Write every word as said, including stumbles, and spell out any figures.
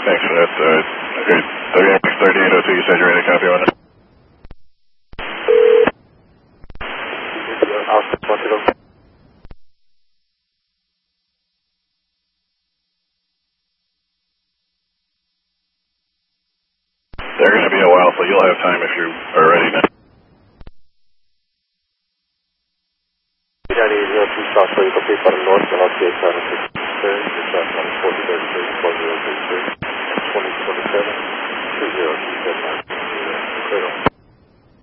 Thanks for that. Uh, okay, W M X thirty-eight oh two, you said you're ready to copy on it? I'll step one to them. They're going to be a while, so you'll have time if you are ready now. Johnny zero two South, so you complete on the north, and I'll see a seven six thirty, you're south on forty thirty, thirty,